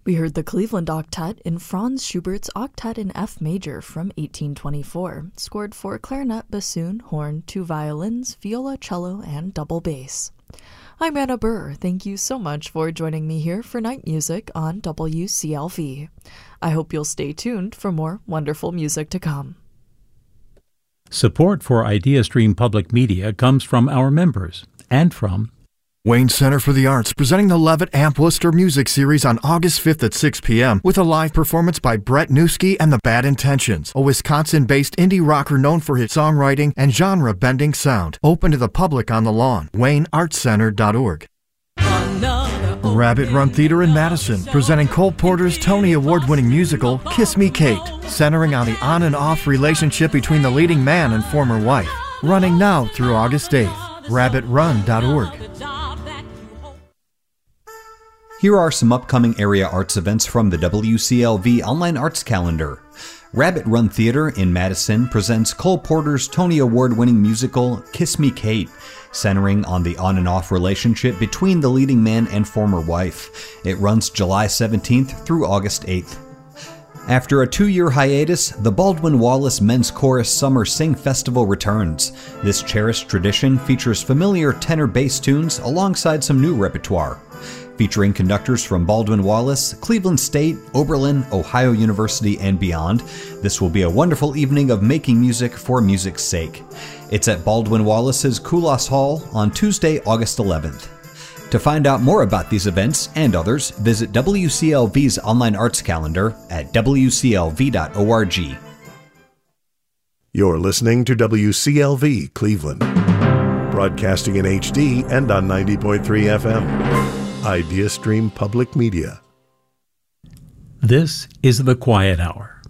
We heard the Cleveland Octet in Franz Schubert's Octet in F major from 1824, scored for clarinet, bassoon, horn, 2 violins, viola, cello, and double bass. I'm Anna Burr. Thank you so much for joining me here for Night Music on WCLV. I hope you'll stay tuned for more wonderful music to come. Support for IdeaStream Public Media comes from our members and from Wayne Center for the Arts, presenting the Levitt Amp Worcester Music Series on August 5th at 6 p.m. with a live performance by Brett Newski and the Bad Intentions, a Wisconsin-based indie rocker known for his songwriting and genre-bending sound. Open to the public on the lawn. WayneArtsCenter.org. Rabbit Run Theater in Madison, presenting Cole Porter's Tony Award-winning musical, Kiss Me Kate, centering on the on and off relationship between the leading man and former wife. Running now through August 8th. RabbitRun.org. Here are some upcoming area arts events from the WCLV Online Arts Calendar. Rabbit Run Theater in Madison presents Cole Porter's Tony Award-winning musical, Kiss Me Kate, centering on the on and off relationship between the leading man and former wife. It runs July 17th through August 8th. After a 2-year hiatus, the Baldwin Wallace Men's Chorus Summer Sing Festival returns. This cherished tradition features familiar tenor bass tunes alongside some new repertoire. Featuring conductors from Baldwin Wallace, Cleveland State, Oberlin, Ohio University, and beyond, this will be a wonderful evening of making music for music's sake. It's at Baldwin Wallace's Koulos Hall on Tuesday, August 11th. To find out more about these events and others, visit WCLV's online arts calendar at wclv.org. You're listening to WCLV Cleveland, broadcasting in HD and on 90.3 FM. IdeaStream Public Media. This is The Quiet Hour.